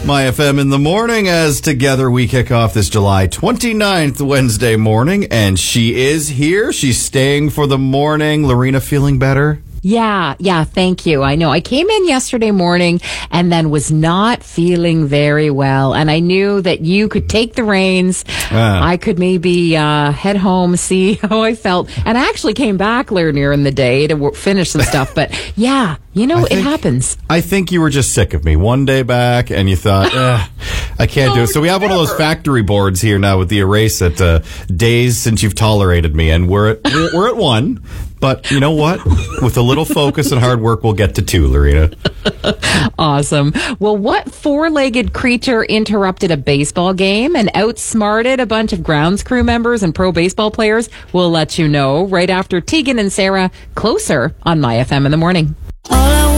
My FM in the morning as together we kick off this July 29th Wednesday morning, and she is here. She's staying for the morning. Lorena, feeling better? Yeah, thank you. I know. I came in yesterday morning and then was not feeling very well. And I knew that you could take the reins. I could maybe head home, see how I felt. And I actually came back earlier in the day to finish some stuff. But yeah, it happens. I think you were just sick of me one day back and you thought, I can't do it. So we have one of those factory boards here now with the erase at days since you've tolerated me. And we're at 1. But you know what? With a little focus and hard work, we'll get to 2, Lorena. Awesome. Well, what four-legged creature interrupted a baseball game and outsmarted a bunch of grounds crew members and pro baseball players? We'll let you know right after Tegan and Sarah, Closer on My FM in the morning. All I